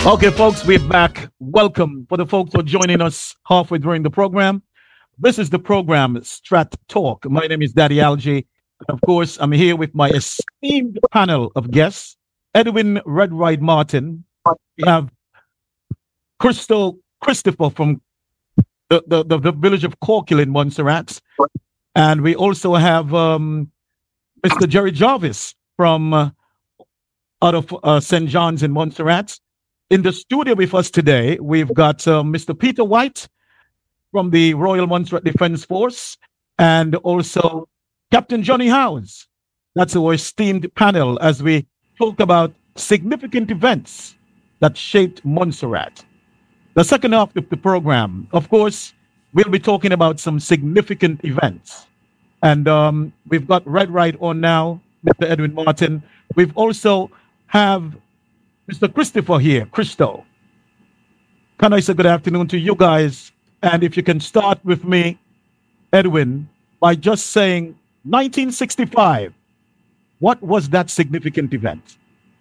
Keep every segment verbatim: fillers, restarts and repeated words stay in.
Okay, folks, we're back. Welcome for the folks who are joining us halfway during the program. This is the program Strat Talk. My name is Daddy Algie. And of course, I'm here with my esteemed panel of guests, Edwin Red Ride Martin. We have Crystal Christopher from the, the, the, the village of Corkhill in Montserrat. And we also have um, Mister Jerry Jarvis from uh, out of uh, Saint John's in Montserrat. In the studio with us today, we've got uh, Mister Peter White from the Royal Montserrat Defence Force and also Captain Johnny Howes. That's our esteemed panel as we talk about significant events that shaped Montserrat. The second half of the program, of course, we'll be talking about some significant events. And um, we've got Red Ride on now, Mister Edwin Martin. We've also have Mister Christopher here, Christo. Can I say good afternoon to you guys? And if you can start with me, Edwin, by just saying nineteen sixty-five, what was that significant event?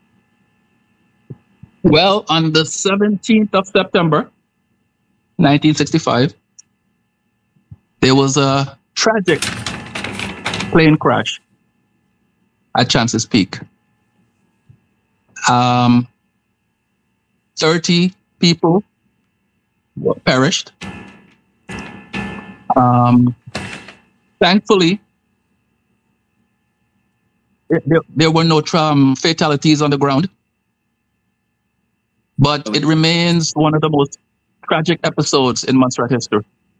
Well, on the seventeenth of September, nineteen sixty-five, there was a tragic plane crash at Chance's Peak. Um, thirty people perished. Um, thankfully, there, there were no um, fatalities on the ground, but it remains one of the most tragic episodes in Montserrat history.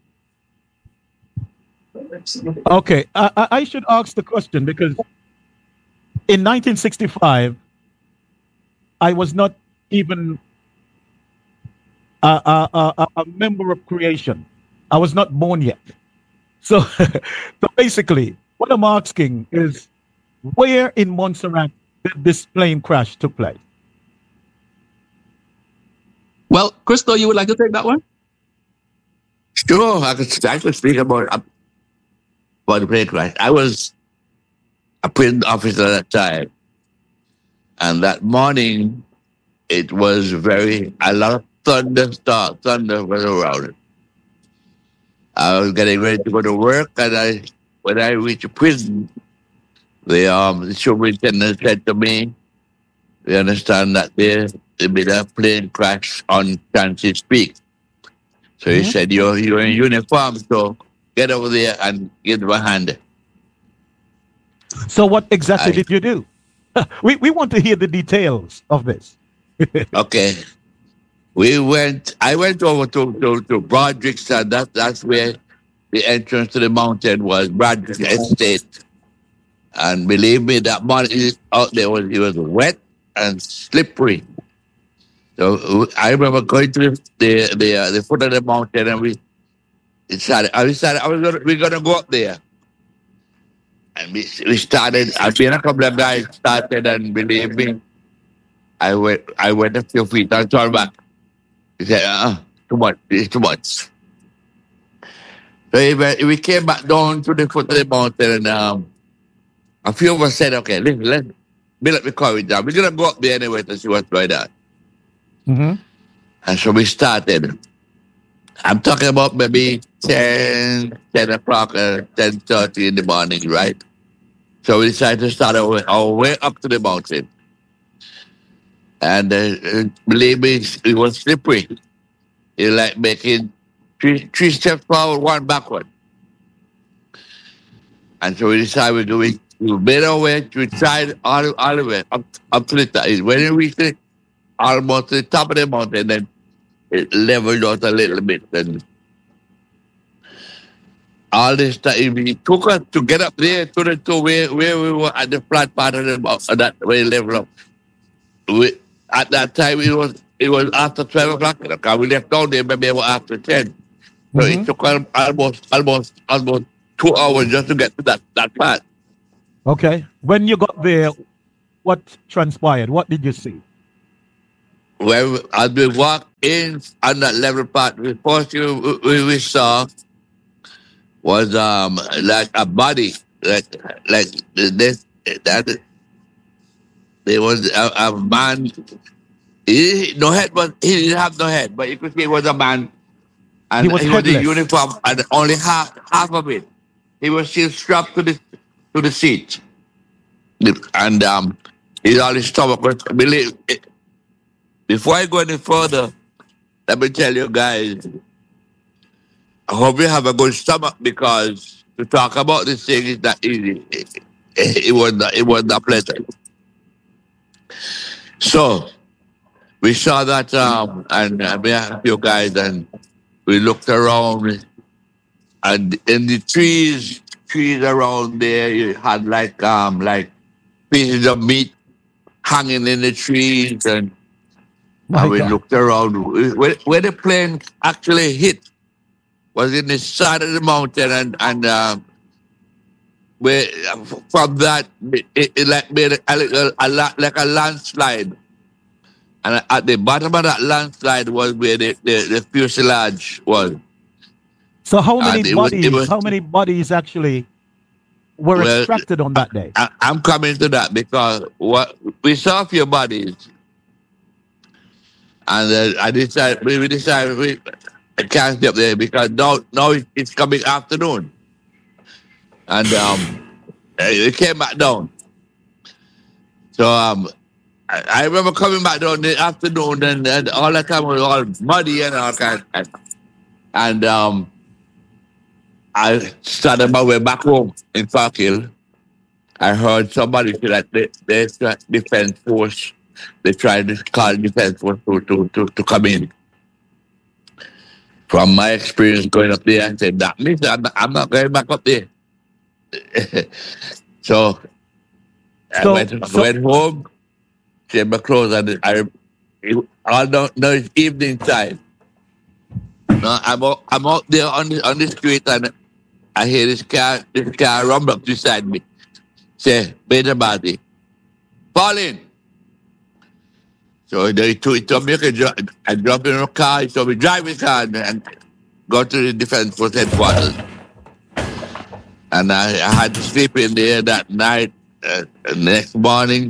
Okay, I, I should ask the question because in nineteen sixty-five, I was not even a, a, a, a member of creation. I was not born yet. So, so basically, what I'm asking is, where in Montserrat did this plane crash took place? Well, Christo, you would like to take that one? Sure, I could, I could speak about, about the plane crash. I was a prison officer at that time. And that morning, it was very, a lot of thunder, start, thunder was around it. I was getting ready to go to work, and I, when I reached the prison, the, um, the superintendent said to me, we understand that there there been a plane crash on Chance's Peak. So mm-hmm. he said, you're, you're in uniform, so get over there and give them a hand. So what exactly I, did you do? we, we want to hear the details of this. Okay. We went, I went over to, to, to Broderick's, and that, that's where the entrance to the mountain was, Broderick Estate. And believe me, that morning out there was, it was wet and slippery. So I remember going to the the, the, uh, the foot of the mountain, and we decided, I decided I was gonna, we we're going to go up there. And we, we started, I've been a couple of guys started, and believe me, I went I went a few feet and turned back. He said, uh, too much, it's too much. So we, we came back down to the foot of the mountain, and um, a few of us said, okay, listen, let's build up the courage down. We're going to go up there anyway to see what's going on. Mm-hmm. And so we started. I'm talking about maybe ten, ten o'clock, or ten thirty in the morning, right? So we decided to start our way, our way up to the mountain. And uh, believe me, it was slippery. It like making three, three steps forward, one backward. And so we decided we're doing, we made our way, we tried all, all the way up, up to the top. When we reached it, almost to the top of the mountain, then it leveled out a little bit. And all this time, it took us to get up there to the to where, where we were at the flat part of the mountain, that way level up. We, at that time, it was it was after twelve o'clock. Because we left down there maybe after ten. So mm-hmm. it took almost almost almost two hours just to get to that, that part. Okay. When you got there, what transpired? What did you see? Well, as we walked in on that level part, the first thing we, we saw was um like a body, like like this that there was a, a man He, no head, but he didn't have no head. But you could see he was a man, and He was he was in headless. uniform, and only half half of it. He was still strapped to the to the seat, and um, he's all his stomach was. Believe before I go any further, let me tell you guys. I hope you have a good stomach because to talk about this thing is not easy. It, it, it was not, it was not pleasant. So we saw that, um, and uh, we had a few guys, and we looked around, and in the trees, trees around there, you had like um like pieces of meat hanging in the trees, and, My and we God. looked around. Where, where the plane actually hit was in the side of the mountain, and and um, where from that it, it like made a, little, a lot like a landslide, and at the bottom of that landslide was where the, the, the fuselage was. So how many And it was, it bodies? was How many bodies actually were well. extracted on that day? I, I'm coming to that because what we saw a few bodies, and uh, I decided we, we decided we I can't stay up there because now now it- it's coming afternoon, and um, it came back down. So um, I, I remember coming back down in the afternoon, and, and all the time was all muddy and all kind. And, and um, I started my way back home in Parkhill. I heard somebody say that the the defense force they tried to call defense force to to to, to come in. From my experience going up there, I said that means I'm not, I'm not going back up there. So I So went so went home, changed my clothes, and I it, I don't know it's evening time. No, I'm out, I'm out there on the on the street, and I hear this car this car rumble up beside me. Say, better body, fall in. So they told, he told me I could dri- I dropped in a car. He told me drive the car and, and go to the defense force headquarters. And I, I had to sleep in there that night. Uh, the next morning,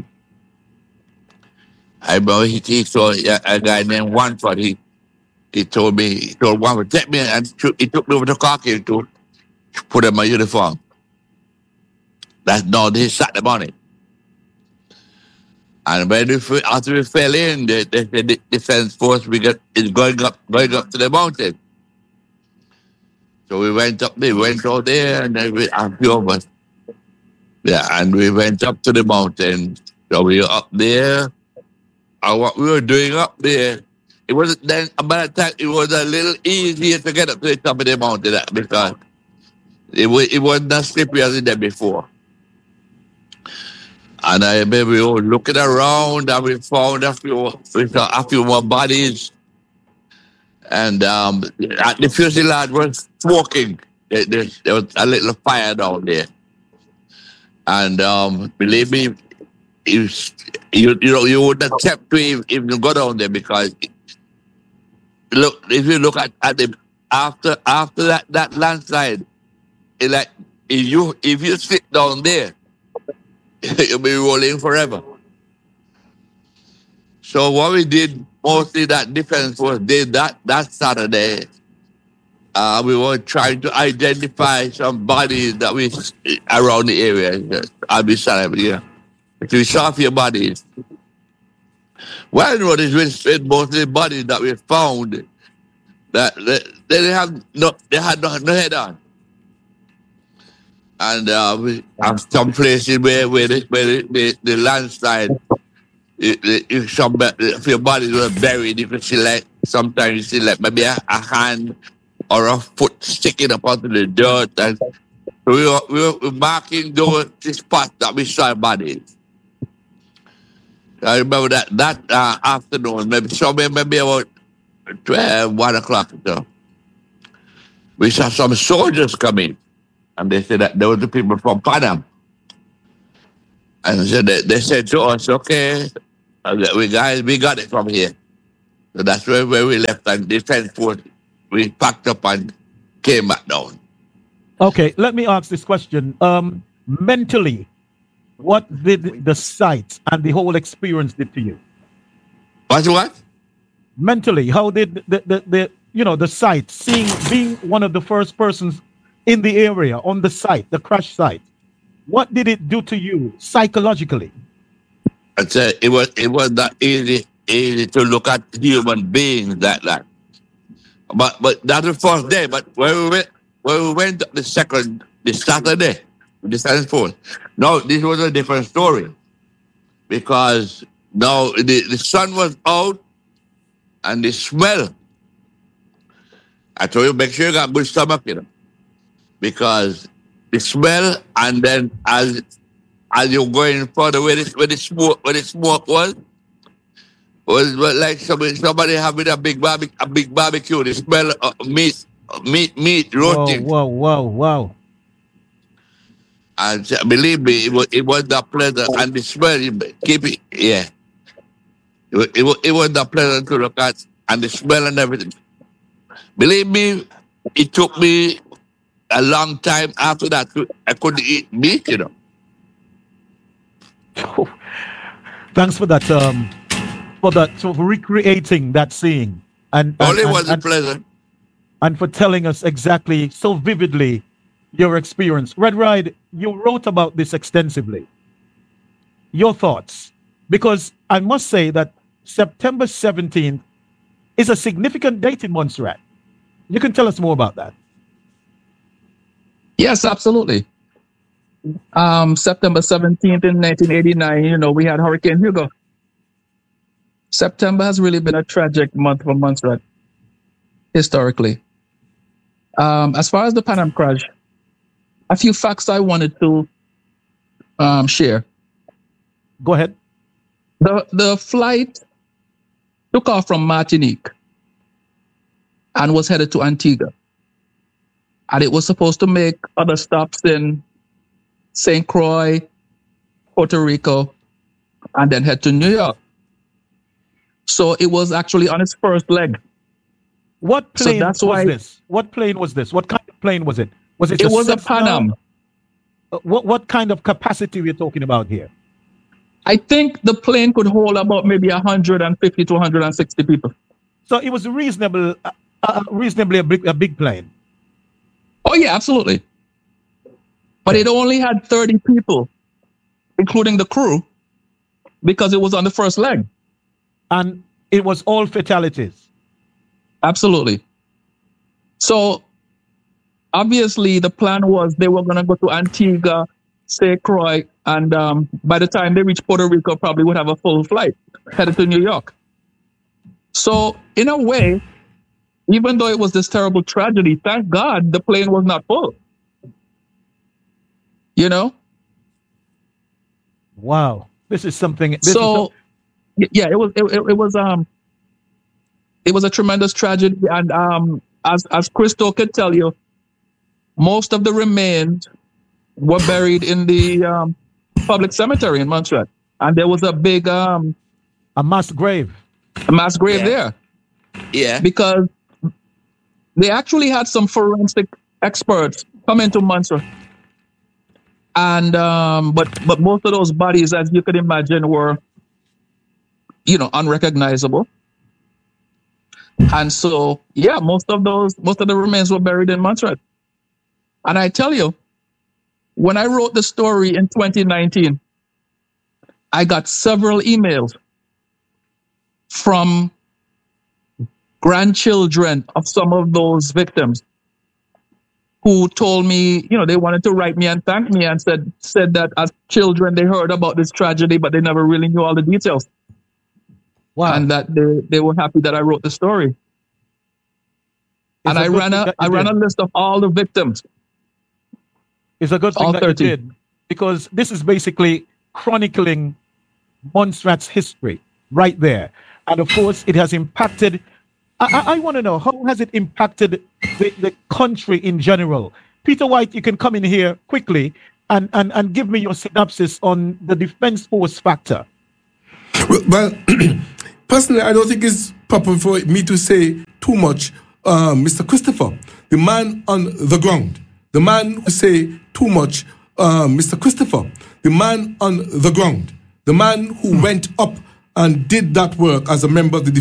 I remember he, he saw a, a guy named Wanford. He he told me he told Wanford take me and took- he took me over to Corky to put on my uniform. That's no, they sat the money. And when we, fe- after we fell in, the, the, the defense force we got is going up going up to the mountain. So we went up there, went out there, and then we, a few of us, yeah, and we went up to the mountain. So we were up there, and what we were doing up there, it wasn't then, by the time, it was a little easier to get up to the top of the mountain uh, because it, was, it wasn't as slippery as it did before. And I remember we were looking around, and we found a few, we saw a few more bodies, and um, at the fuselage was smoking. There, there, there was a little fire down there. And um, believe me, if you you know you would not accept to even, even go down there because look if you look at, at the after after that, that landslide, it like if you if you sit down there, you'll be rolling forever. So what we did mostly that defense force did that that Saturday. Uh, we were trying to identify some bodies that we around the area. I'll be sorry, yeah. We saw a few bodies. Well, what is with with most of the bodies that we found that they, they didn't have no they had no, no head on. And uh, we have some places where where the, where the, the, the landslide it, it, it, some be- a few bodies were buried. You could see like sometimes you see like maybe a, a hand or a foot sticking up onto the dirt, and we were, we were marking those the spots that we saw bodies. I remember that that uh, afternoon, maybe somewhere maybe about twelve, one o'clock or so, we saw some soldiers coming, and they said that there were the people from Panam, and they said they, they said to us, "Okay, uh, we guys, we got it from here." So that's where, where we left, and the defense force we packed up and came back down. okay, let me ask this question. Um, mentally, what did the sight and the whole experience did to you? What what? Mentally, how did the, the, the you know the site, seeing being one of the first persons in the area on the site, the crash site, what did it do to you psychologically? I said it was it was not easy easy to look at human beings like that. But but that's the first day. But when we went when we went the second the Saturday, the second fourth. No, this was a different story. Because now the, the sun was out and the smell. I told you make sure you got good stomach, you know. Because the smell, and then as as you're going further where the, where the smoke where the smoke was, was, was like somebody somebody having a big barbecue a big barbecue. The smell of meat meat meat roasting. Whoa, whoa, whoa, whoa. And believe me, it was it was not pleasant, and the smell keep it yeah. It was, it was it was not pleasant to look at, and the smell and everything. Believe me, it took me a long time after that. To, I couldn't eat meat, you know. Thanks for that. Um, for that, for recreating that scene, and, and Only and, wasn't and, pleasant. and for telling us exactly so vividly your experience. Red Ride, you wrote about this extensively. Your thoughts, because I must say that September seventeenth is a significant date in Montserrat. You can tell us more about that. Yes, absolutely. Um, September seventeenth in nineteen eighty-nine, you know, we had Hurricane Hugo. September has really been a tragic month for Montserrat, historically. Um, as far as the Pan Am crash, a few facts I wanted to um, share. Go ahead. The, the flight took off from Martinique and was headed to Antigua. And it was supposed to make other stops in Saint Croix, Puerto Rico, and then head to New York. So it was actually on its first leg. What plane So that's was why- this? What plane was this? What kind of plane was it? Was it? It was a Cessna? Pan Am. Uh, What what kind of capacity we're talking about here? I think the plane could hold about maybe one hundred fifty to one hundred sixty people. So it was reasonable, uh, uh, reasonably a big, a big plane. Oh, yeah, absolutely. But it only had thirty people, including the crew, because it was on the first leg. And it was all fatalities. Absolutely. So obviously the plan was they were going to go to Antigua, Saint Croix, and um, by the time they reached Puerto Rico, probably would have a full flight headed to New York. So in a way, even though it was this terrible tragedy, thank God the plane was not full. You know? Wow, this is something. This so is y- yeah, it was it, it, it was um it was a tremendous tragedy, and um as as Christo could tell you, most of the remains were buried in the um, public cemetery in Montserrat, and there was a big um a mass grave. mass grave Yeah. there Yeah. because they actually had some forensic experts come into Montserrat. And um, but but most of those bodies, as you could imagine, were, you know, unrecognizable. And so, yeah, most of those, most of the remains were buried in Montserrat. And I tell you, when I wrote the story in twenty nineteen, I got several emails from grandchildren of some of those victims who told me, you know, they wanted to write me and thank me, and said said that as children they heard about this tragedy, but they never really knew all the details, Wow. and that they, they were happy that I wrote the story. It's and a I good ran thing a that you I ran a did. list of all the victims. It's a good thing all that thirty. you did, because this is basically chronicling Montserrat's history right there. And of course, it has impacted. I, I, I want to know, how has it impacted the, the country in general? Peter White, you can come in here quickly and, and, and give me your synopsis on the Defense Force factor. Well, well, personally, I don't think it's proper for me to say too much. Uh, Mister Christopher, the man on the ground, the man who say too much. Uh, Mister Christopher, the man on the ground, the man who went up and did that work as a member of the